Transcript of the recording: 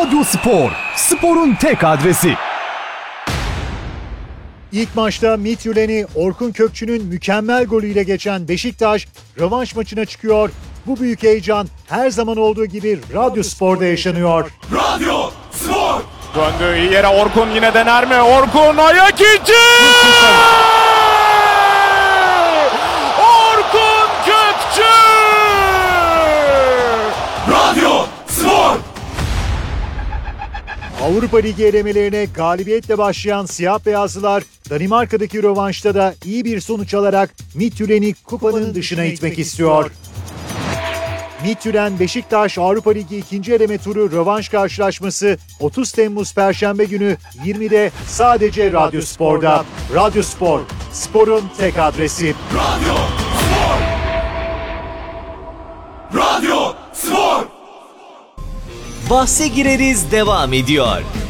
Radyo Spor, sporun tek adresi. İlk maçta Midtjylland'i Orkun Kökçü'nün mükemmel golüyle geçen Beşiktaş rövanş maçına çıkıyor. Bu büyük heyecan her zaman olduğu gibi Radyo Spor'da yaşanıyor. Radyo Spor! Döndü iyi yere Orkun yine dener mi? Orkun ayak içi! Orkun Kökçü! Radyo Spor! Avrupa Ligi elemelerine galibiyetle başlayan siyah beyazlılar Danimarka'daki rövanşta da iyi bir sonuç alarak Midtjylland'i kupanın dışına itmek istiyor. Midtjylland Beşiktaş Avrupa Ligi 2. eleme turu rövanş karşılaşması 30 Temmuz Perşembe günü 20'de sadece Radyo Spor'da. Radyo Spor, sporun tek adresi. Radyo Spor! Radyo Spor! Bahse gireriz devam ediyor.